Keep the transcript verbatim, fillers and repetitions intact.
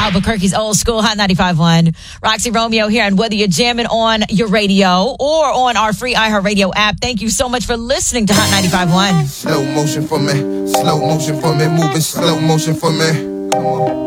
Albuquerque's old school Hot ninety-five point one. Roxy Romeo here, and whether you're jamming on your radio or on our free iHeartRadio app, thank you so much for listening to Hot ninety-five point one. Slow motion for me, slow motion for me, moving slow motion for me. Come on.